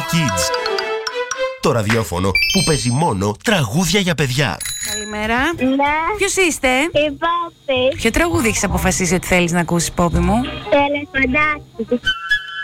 Kids. Το ραδιόφωνο που παίζει μόνο τραγούδια για παιδιά. Καλημέρα. Ναι. Ποιος είστε? Η Πόπη. Ποιο τραγούδι έχεις αποφασίσει ότι θέλεις να ακούσεις, Πόπη μου? Το ελεφαντάκι.